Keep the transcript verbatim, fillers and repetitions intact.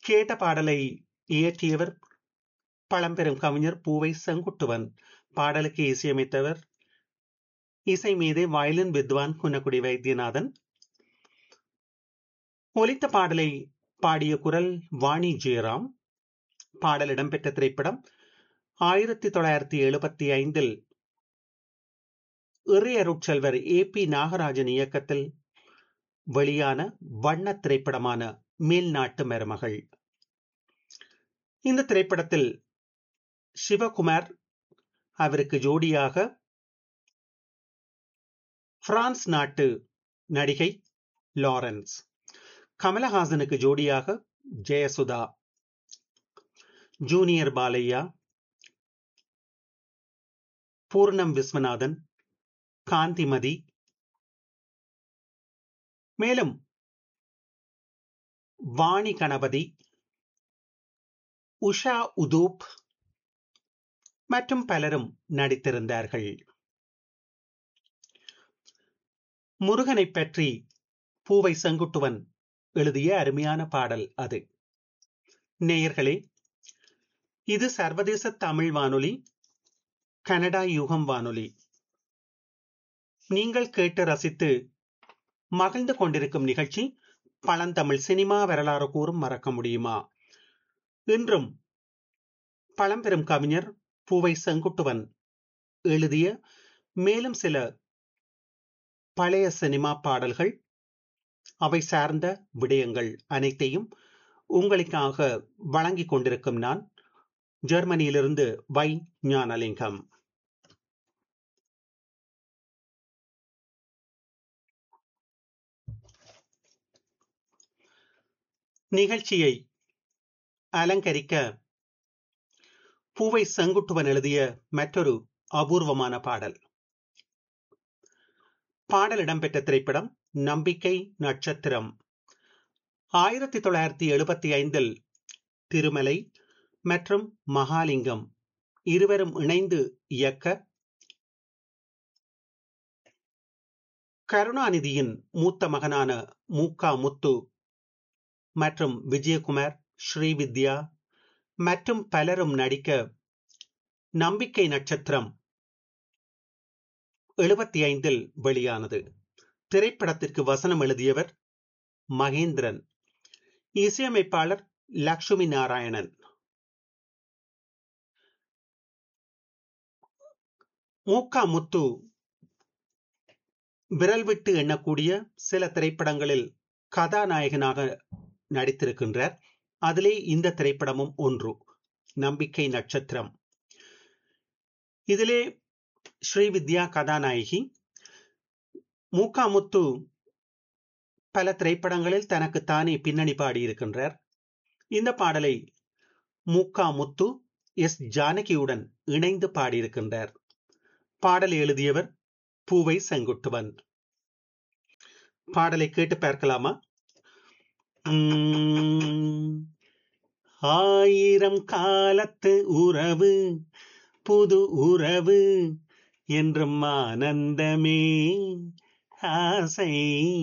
கேட்ட பாடலை இயற்றியவர் பழம்பெரும் கவிஞர் பூவை செங்குட்டுவன். பாடலுக்கு இசையமைத்தவர் இசை மீதே வயலின் வித்வான் குன்னக்குடி வைத்தியநாதன். ஒலித்த பாடலை பாடிய குரல் வாணி ஜெயராம். பாடல் இடம்பெற்ற திரைப்படம் ஆயிரத்தி தொள்ளாயிரத்தி எழுபத்தி ஐந்தில் இறையருட்செல்வர் ஏ பி நாகராஜன் இயக்கத்தில் வெளியான வண்ண திரைப்படமான மேல்நாட்டு மருமகள். இந்த திரைப்படத்தில் சிவகுமார், அவருக்கு ஜோடியாக பிரான்ஸ் நாட்டு நடிகை லாரன்ஸ், கமலஹாசனுக்கு ஜோடியாக ஜெயசுதா, ஜூனியர் பாலையா, பூர்ணம் விஸ்வநாதன், காந்திமதி, மேலும் வாணி கணபதி, உஷா உதூப் மற்றும் பலரும் நடித்திருந்தார்கள். முருகனை பற்றி பூவை செங்குட்டுவன் எழுதிய அருமையான பாடல் அது. நேயர்களே, இது சர்வதேச தமிழ் வானொலி, கனடா யுகம் வானொலி. நீங்கள் கேட்டு ரசித்து மகிழ்ந்து கொண்டிருக்கும் நிகழ்ச்சி பழந்தமிழ் சினிமா வரலாறு கூறும் மறக்க முடியுமா. இன்றும் பழம்பெரும் கவிஞர் பூவை செங்குட்டுவன் எழுதிய மேலும் சில பழைய சினிமா பாடல்கள், அவை சார்ந்த விடயங்கள் அனைத்தையும் உங்களுக்காக வழங்கிக் கொண்டிருக்கும் நான், ஜெர்மனியிலிருந்து வை ஞானலிங்கம். நிகழ்ச்சியை அலங்கரிக்க பூவை செங்குட்டுவன் எழுதிய மற்றொரு அபூர்வமான பாடல். பாடல் இடம்பெற்ற திரைப்படம் நம்பிக்கை நட்சத்திரம். ஆயிரத்தி தொள்ளாயிரத்தி எழுபத்தி ஐந்தில் திருமலை மற்றும் மகாலிங்கம் இருவரும் இணைந்து இயக்க கருணாநிதியின் மூத்த மகனான மூக்கா முத்து மற்றும் விஜயகுமார், ஸ்ரீவித்யா மற்றும் பலரும் நடிக்க நம்பிக்கை நட்சத்திரம் எழுபத்தி ஐந்தில் வெளியானது. திரைப்படத்திற்கு வசனம் எழுதியவர் மகேந்திரன், இசையமைப்பாளர் லட்சுமி நாராயணன். மூக்கா முத்து விரல் விட்டு எண்ணக்கூடிய சில திரைப்படங்களில் கதாநாயகனாக நடித்திருக்கின்றார். அதிலே இந்த திரைப்படமும் ஒன்று, நம்பிக்கை நட்சத்திரம். இதிலே ஸ்ரீவித்யா கதாநாயகி. மூக்கா முத்து பல திரைப்படங்களில் தனக்கு தானே பின்னணி பாடியிருக்கின்றார். இந்த பாடலை மூக்கா முத்து எஸ் ஜானகியுடன் இணைந்து பாடியிருக்கின்றார். பாடலை எழுதியவர் பூவை செங்குட்டுவன். பாடலை கேட்டு பார்க்கலாமா? ஆயிரம் காலத்து உறவு புது உறவு என்றும் ஆனந்தமே ஆசை